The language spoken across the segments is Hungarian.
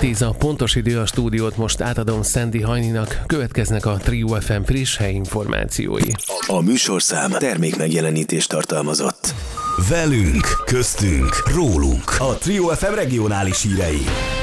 10 a pontos idő, a stúdiót most átadom Sandy Hajninak, következnek a Trio FM friss helyinformációi. A műsorszám termékmegjelenítést tartalmazott. Velünk, köztünk, rólunk. A Trio FM regionális hírei.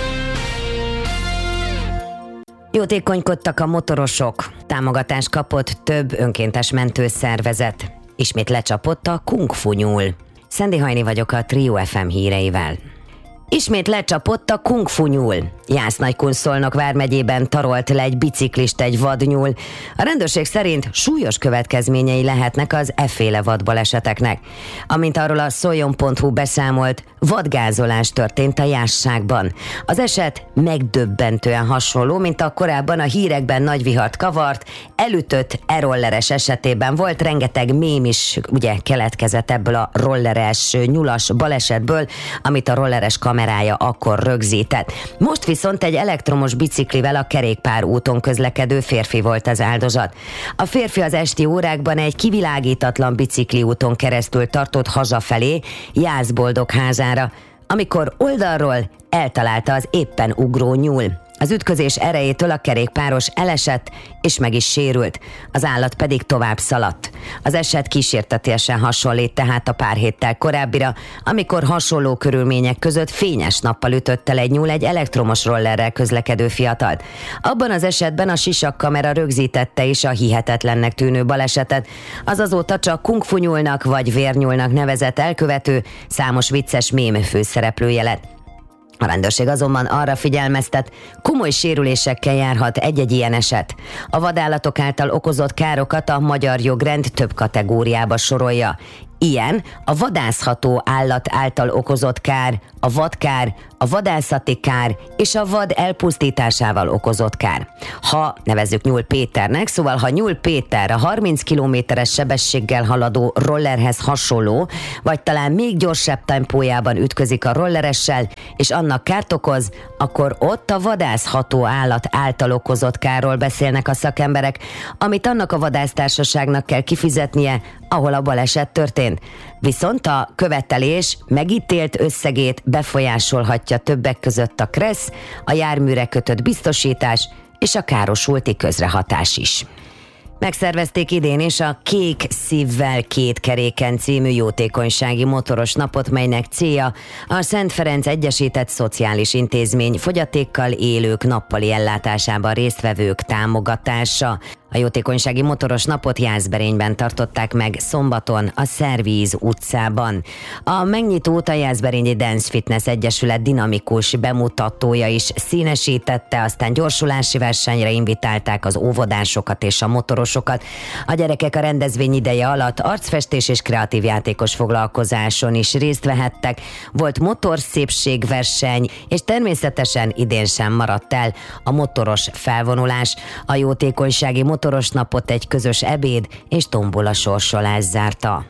Jótékonykodtak a motorosok. Támogatást kapott több önkéntes mentőszervezet. Ismét lecsapott a Kung Fu nyúl. Sandy Hajni vagyok a Trio FM híreivel. Ismét lecsapott a Kung Fu nyúl. Jász-Nagykun-Szolnok vármegyében tarolt le egy biciklist egy vadnyúl. A rendőrség szerint súlyos következményei lehetnek az efféle vadbaleseteknek. Amint arról a szoljon.hu beszámolt, vadgázolás történt a Jászságban. Az eset megdöbbentően hasonló, mint a korábban a hírekben nagy vihart kavart, elütött e-rolleres esetében volt, rengeteg mém is ugye keletkezett ebből a rolleres, nyulas balesetből, amit a rolleres kamerája akkor rögzített. Most viszont egy elektromos biciklivel a kerékpár úton közlekedő férfi volt az áldozat. A férfi az esti órákban egy kivilágítatlan bicikli úton keresztül tartott hazafelé, Jász-Boldogházára, amikor oldalról eltalálta az éppen ugró nyúl. Az ütközés erejétől a kerékpáros elesett és meg is sérült, az állat pedig tovább szaladt. Az eset kísértetiesen hasonlít tehát a pár héttel korábbira, amikor hasonló körülmények között fényes nappal ütött el egy nyúl egy elektromos rollerrel közlekedő fiatalt. Abban az esetben a sisakkamera rögzítette is a hihetetlennek tűnő balesetet. Az azóta csak Kung Fu nyúlnak vagy vérnyúlnak nevezett elkövető számos vicces mém főszereplője lett. A rendőrség azonban arra figyelmeztet, komoly sérülésekkel járhat egy-egy ilyen eset. A vadállatok által okozott károkat a magyar jogrend több kategóriába sorolja. Ilyen a vadászható állat által okozott kár, a vadkár, a vadászati kár és a vad elpusztításával okozott kár. Ha nevezzük Nyúl Péternek, szóval ha Nyúl Péter a 30 km/s sebességgel haladó rollerhez hasonló, vagy talán még gyorsabb tempójában ütközik a rolleressel, és annak kárt okoz, akkor ott a vadászható állat által okozott kárról beszélnek a szakemberek, amit annak a vadásztársaságnak kell kifizetnie, ahol a baleset történt. Viszont a követelés megítélt összegét befolyásolhatja többek között a KRESZ, a járműre kötött biztosítás és a károsulti közrehatás is. Megszervezték idén is a Kék szívvel két keréken című jótékonysági motoros napot, melynek célja a Szent Ferenc Egyesített Szociális Intézmény fogyatékkal élők nappali ellátásában résztvevők támogatása. A jótékonysági motoros napot Jászberényben tartották meg szombaton a Szervíz utcában. A megnyitót a Jászberényi Dance Fitness Egyesület dinamikus bemutatója is színesítette, aztán gyorsulási versenyre invitálták az óvodásokat és a motorosokat. A gyerekek a rendezvény ideje alatt arcfestés és kreatív játékos foglalkozáson is részt vehettek. Volt motorszépségverseny, és természetesen idén sem maradt el a motoros felvonulás. A jótékonysági motoros napot egy közös ebéd és tombola sorsolás zárta.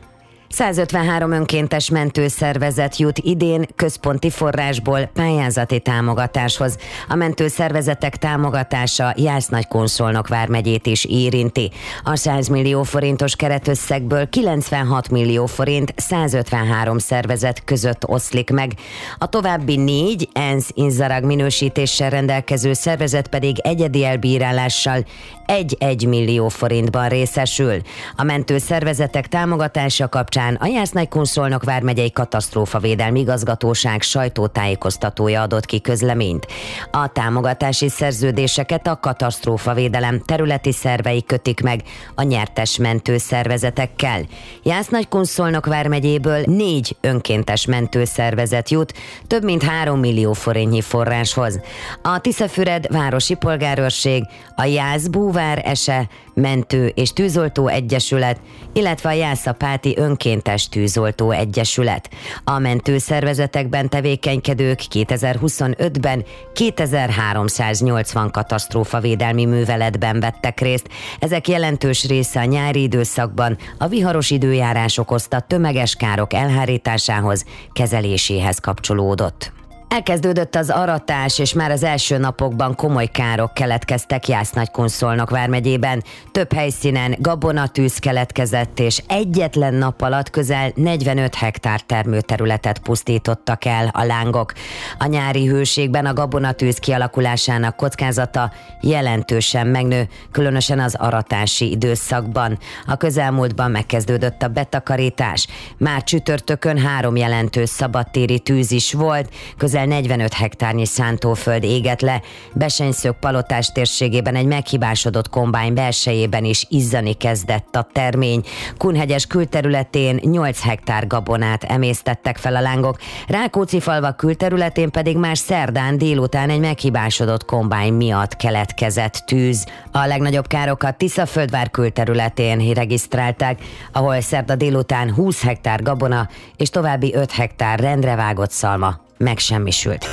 153 önkéntes mentőszervezet jut idén központi forrásból pályázati támogatáshoz. A mentőszervezetek támogatása Jász-Nagykun-Szolnok vármegyét is érinti. A 100 millió forintos keretösszegből 96 millió forint 153 szervezet között oszlik meg. A további 4 ENSZ Inzarag minősítéssel rendelkező szervezet pedig egyedi elbírálással 1 millió forintban részesül. A mentőszervezetek támogatása kapcsán a Jász-Nagykun-Szolnok vármegyei katasztrófavédelmi igazgatóság sajtótájékoztatója adott ki közleményt. A támogatási szerződéseket a katasztrófavédelem területi szervei kötik meg a nyertes mentőszervezetekkel. Jász-Nagykun-Szolnok vármegyéből 4 önkéntes mentőszervezet jut több mint 3 millió forintnyi forráshoz. A Tiszafüred városi polgárőrség, a Jász-Búvár-Ese Mentő és Tűzoltó Egyesület, illetve a Jászapáti Önkéntes Tűzoltó Egyesület. A mentőszervezetekben tevékenykedők 2025-ben 2380 katasztrófavédelmi műveletben vettek részt. Ezek jelentős része a nyári időszakban a viharos időjárás okozta tömeges károk elhárításához, kezeléséhez kapcsolódott. Elkezdődött az aratás, és már az első napokban komoly károk keletkeztek Jász-Nagykun-Szolnok vármegyében. Több helyszínen gabonatűz keletkezett, és egyetlen nap alatt közel 45 hektár termőterületet pusztítottak el a lángok. A nyári hőségben a gabonatűz kialakulásának kockázata jelentősen megnő, különösen az aratási időszakban. A közelmúltban megkezdődött a betakarítás. Már csütörtökön 3 jelentős szabadtéri tűz is volt, közel 45 hektárnyi szántóföld égett le. Besenyszög-Palotás térségében egy meghibásodott kombány belsejében is izzani kezdett a termény. Kunhegyes külterületén 8 hektár gabonát emésztettek fel a lángok, Rákóczifalva külterületén pedig már szerdán délután egy meghibásodott kombány miatt keletkezett tűz. A legnagyobb károkat Tiszaföldvár külterületén regisztrálták, ahol szerda délután 20 hektár gabona és további 5 hektár rendrevágott szalma megsemmisült.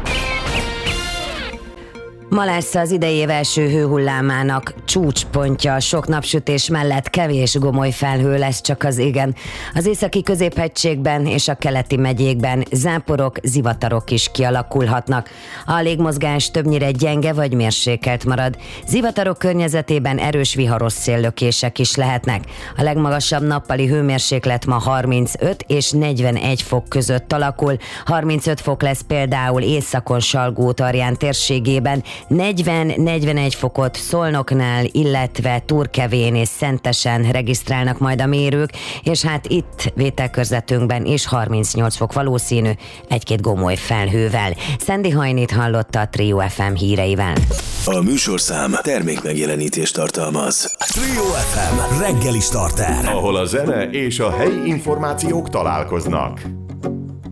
Ma lesz az idei év első hőhullámának csúcspontja, sok napsütés mellett kevés gomoly felhő lesz csak az égen. Az északi középhegységben és a keleti megyékben záporok, zivatarok is kialakulhatnak. A légmozgás többnyire gyenge vagy mérsékelt marad. Zivatarok környezetében erős viharos széllökések is lehetnek. A legmagasabb nappali hőmérséklet ma 35 és 41 fok között alakul. 35 fok lesz például északon Salgó-Tarján térségében, 40-41 fokot Szolnoknál, illetve Turkevén és Szentesen regisztrálnak majd a mérők, és hát itt vételkörzetünkben is 38 fok valószínű, egy-két gomoly felhővel. Szendi Hajnit hallotta a Trio FM híreivel. A műsorszám termékmegjelenítést tartalmaz. Trio FM reggeli starter, ahol a zene és a helyi információk találkoznak.